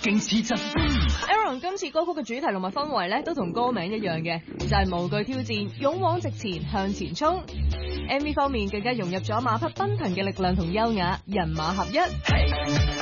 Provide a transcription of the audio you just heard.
勁似真。 Aaron 今次歌曲嘅主題同埋氛圍咧，都同歌名一樣嘅，就係無懼挑戰，勇往直前，向前衝。MV 方面更加融入咗馬匹奔騰嘅力量同優雅，人馬合一。